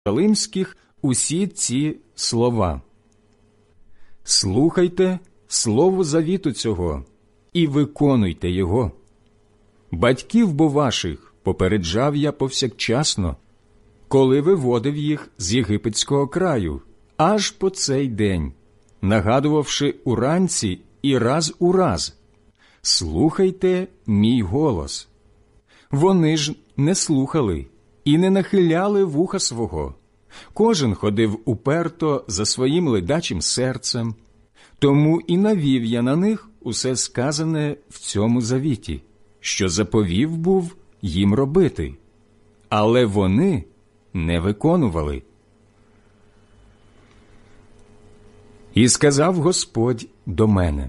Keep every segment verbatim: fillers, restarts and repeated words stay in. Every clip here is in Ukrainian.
Єрусалимських усі ці слова. Слухайте слово завіту цього і виконуйте його. Батьків бо ваших попереджав я повсякчасно, коли виводив їх з єгипетського краю, аж по цей день, нагадувавши уранці і раз у раз: слухайте мій голос. Вони ж не слухали і не нахиляли вуха свого. Кожен ходив уперто за своїм ледачим серцем. Тому і навів я на них усе сказане в цьому завіті, що заповів був їм робити. Але вони не виконували. І сказав Господь до мене: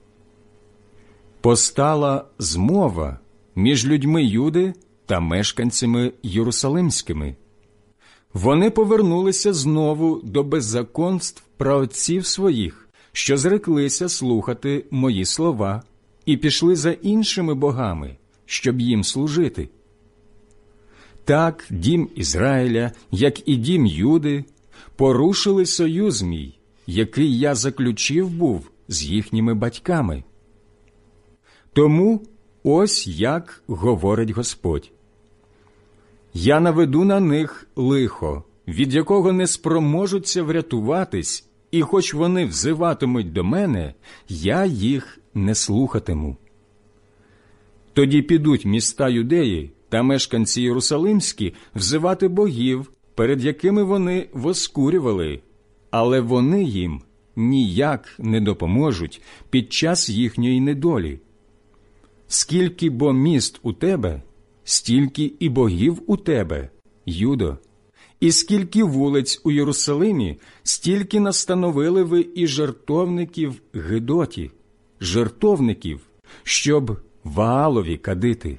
постала змова між людьми Юди та мешканцями Єрусалимськими. Вони повернулися знову до беззаконств праотців своїх, що зреклися слухати мої слова, і пішли за іншими богами, щоб їм служити. Так дім Ізраїля, як і дім Юди, порушили союз мій, який я заключив був з їхніми батьками. Тому ось як говорить Господь: я наведу на них лихо, від якого не спроможуться врятуватись, і хоч вони взиватимуть до мене, я їх не слухатиму. Тоді підуть міста Юдеї та мешканці Єрусалимські взивати богів, перед якими вони воскурювали, але вони їм ніяк не допоможуть під час їхньої недолі. Скільки бо міст у тебе, стільки і богів у тебе, Юдо, і скільки вулиць у Єрусалимі, стільки настановили ви і жертовників Гидоті, жертовників, щоб Ваалові кадити.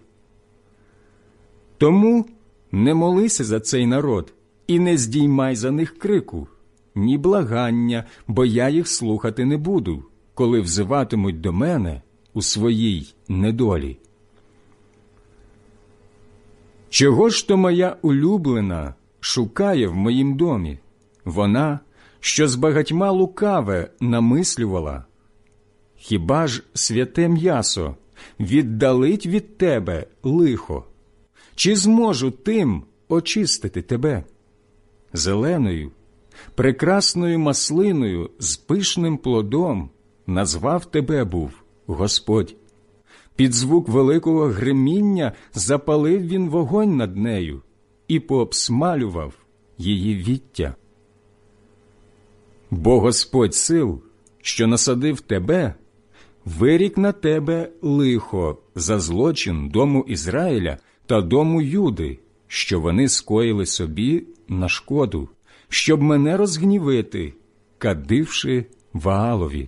Тому не молися за цей народ і не здіймай за них крику, ні благання, бо я їх слухати не буду, коли взиватимуть до мене у своїй недолі. Чого ж то моя улюблена шукає в моїм домі? Вона, що з багатьма лукаве намислювала. Хіба ж святе м'ясо віддалить від тебе лихо? Чи зможу тим очистити тебе? Зеленою, прекрасною маслиною з пишним плодом назвав тебе був Господь. Під звук великого гриміння запалив він вогонь над нею і пообсмалював її віття. Бо Господь сил, що насадив тебе, вирік на тебе лихо за злочин дому Ізраїля та дому Юди, що вони скоїли собі на шкоду, щоб мене розгнівити, кадивши Ваалові.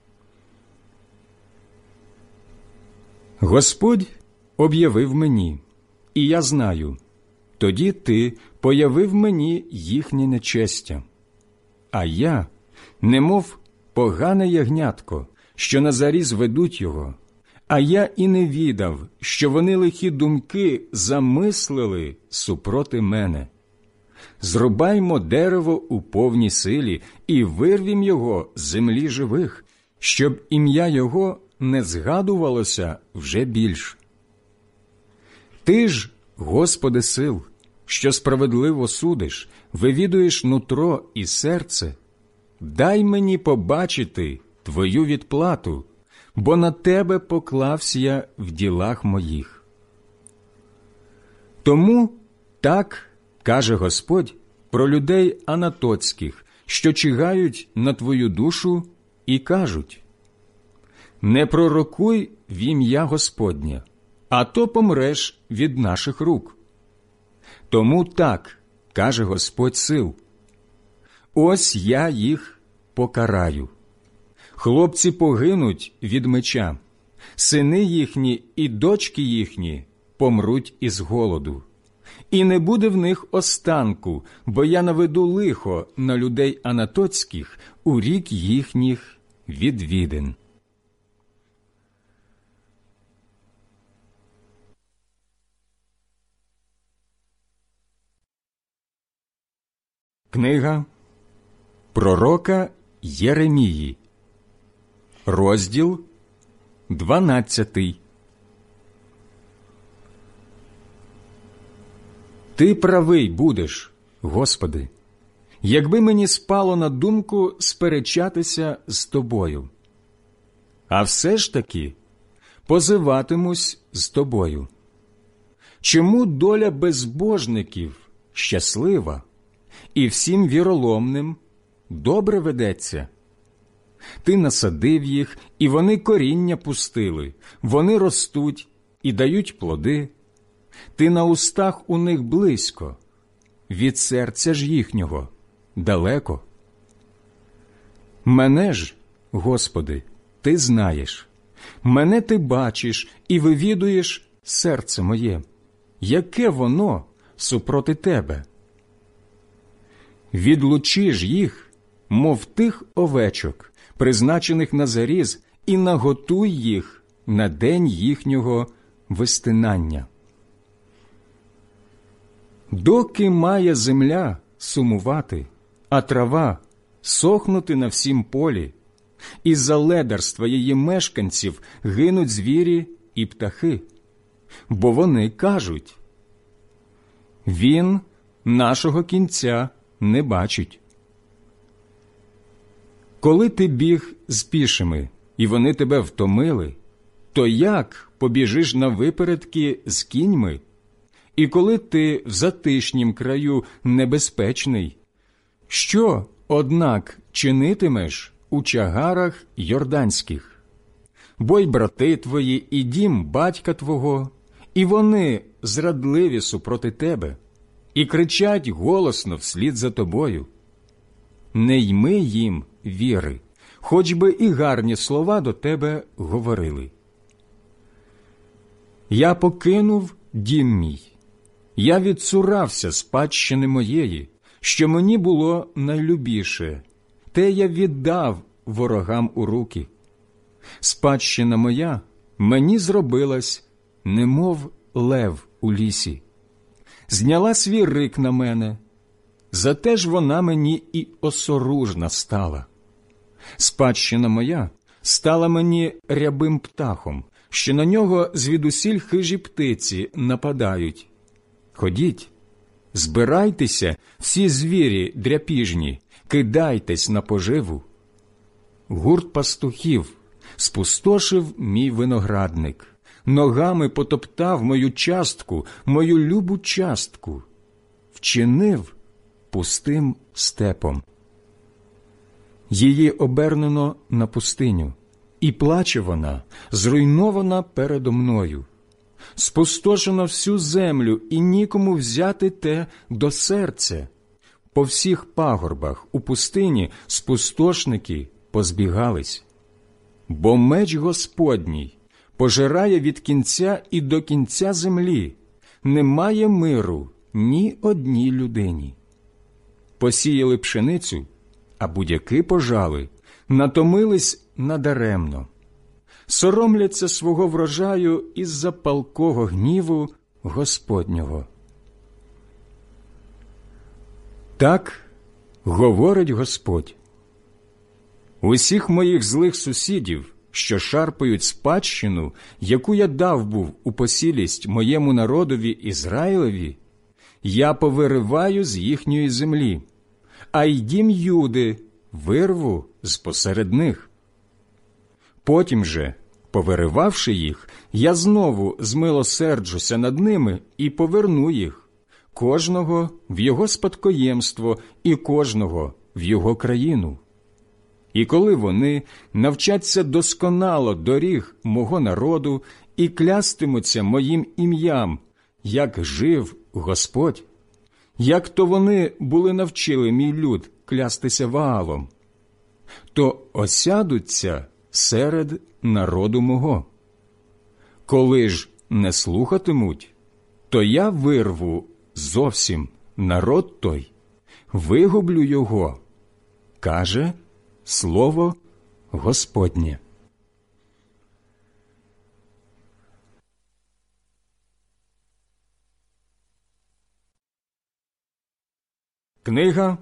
Господь об'явив мені, і я знаю, тоді ти появив мені їхнє нечестя. А я, немов погане ягнятко, що на заріз ведуть його, а я і не відав, що вони лихі думки замислили супроти мене. Зрубаймо дерево у повній силі і вирвім його з землі живих, щоб ім'я його не згадувалося вже більш. Ти ж, Господи сил, що справедливо судиш, вивідуєш нутро і серце, дай мені побачити твою відплату, бо на тебе поклався я в ділах моїх. Тому так каже Господь про людей анатотських, що чигають на твою душу і кажуть: не пророкуй в ім'я Господнє, а то помреш від наших рук. Тому так каже Господь сил: ось я їх покараю. Хлопці погинуть від меча, сини їхні і дочки їхні помруть із голоду. І не буде в них останку, бо я наведу лихо на людей анатотських у рік їхніх відвідин. Книга пророка Єремії, розділ дванадцятий. Ти правий будеш, Господи, якби мені спало на думку сперечатися з Тобою. А все ж таки позиватимусь з Тобою. Чому доля безбожників щаслива, і всім віроломним добре ведеться? Ти насадив їх, і вони коріння пустили, вони ростуть і дають плоди. Ти на устах у них близько, від серця ж їхнього далеко. Мене ж, Господи, Ти знаєш, мене Ти бачиш і вивідуєш серце моє, яке воно супроти Тебе. Відлучи ж їх, мов тих овечок, призначених на заріз, і наготуй їх на день їхнього вистинання. Доки має земля сумувати, а трава сохнути на всім полі, із-за ледарства її мешканців гинуть звірі і птахи, бо вони кажуть: «Він нашого кінця не бачить». Коли ти біг з пішими, і вони тебе втомили, то як побіжиш на випередки з кіньми? І коли ти в затишнім краю небезпечний, що, однак, чинитимеш у чагарах йорданських? Бо й брати твої, і дім батька твого, і вони зрадливі супроти тебе, і кричать голосно вслід за тобою. Не йми їм віри, хоч би і гарні слова до тебе говорили. Я покинув дім мій, я відцурався спадщини моєї, що мені було найлюбіше, те я віддав ворогам у руки. Спадщина моя мені зробилась, немов лев у лісі. Зняла свій рик на мене, зате ж вона мені і осоружна стала. Спадщина моя стала мені рябим птахом, що на нього звідусіль хижі птиці нападають. Ходіть, збирайтеся, всі звірі дряпіжні, кидайтесь на поживу. Гурт пастухів спустошив мій виноградник, ногами потоптав мою частку, мою любу частку, вчинив пустим степом. Її обернено на пустиню, і плаче вона, зруйнована передо мною. Спустошено всю землю, і нікому взяти те до серця. По всіх пагорбах у пустині спустошники позбігались. Бо меч Господній пожирає від кінця і до кінця землі, немає миру ні одній людині. Посіяли пшеницю, а будяки пожали, натомились надаремно. Соромляться свого врожаю із-за палкого гніву Господнього. Так говорить Господь: усіх моїх злих сусідів, що шарпають спадщину, яку я дав був у посілість моєму народові Ізраїлеві, я повириваю з їхньої землі, а й дім Юди вирву з-посеред них. Потім же, повиривавши їх, я знову змилосерджуся над ними і поверну їх, кожного в його спадкоємство і кожного в його країну. І коли вони навчаться досконало доріг мого народу і клястимуться моїм ім'ям, як жив Господь, як то вони були навчили мій люд клястися Ваалом, то осядуться серед народу мого. Коли ж не слухатимуть, то я вирву зовсім народ той, вигублю його, каже слово Господнє. Книга